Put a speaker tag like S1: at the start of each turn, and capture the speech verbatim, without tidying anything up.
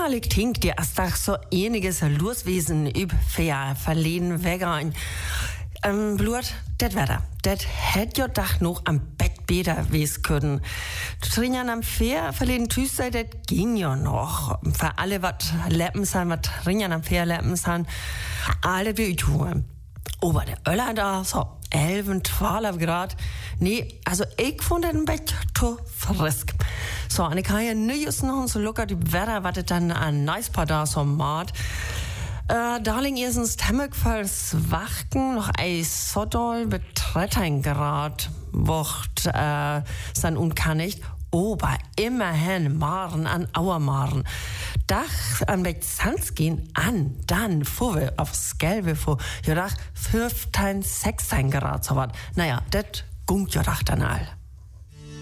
S1: weil ich denk, die ist doch so einiges loswesen üb fair verleden weggein. Ähm, Blut, das Wetter, das hätt jo doch noch am Bett besser wes können. Trinken am Fair verleden Tuesday, das ging ja noch. Für alle, wat leppen san, wat trinken am Fair leppen san, alle wie tun. Aber der Öller da, so elf, zwölf Grad. Nee, also ich fand den Bett zu frisk. So, und ich kann ja nicht noch so locker die Wetter, was dann an nice paar da so macht. Äh, Darling, erstens Temmigfalls Wachten, noch ein so doll mit dreizehn Grad, wocht, äh, san unkannig. Aber immerhin Maren an Auermaren. Dach an Weg Sands gehen an, dann fuhr wir aufs Gelbe vor. Ja, dach fünfzehn, sechzehn Grad so was. Naja, das gungt ja dach dann all.